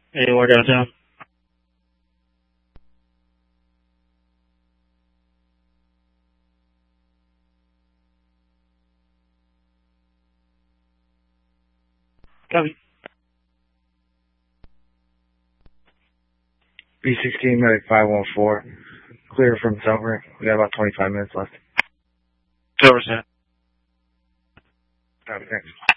Anywhere downtown? Copy. B16 Medic 514. Clear from Silver. We got about 25 minutes left. Silver, sir. Copy, thanks.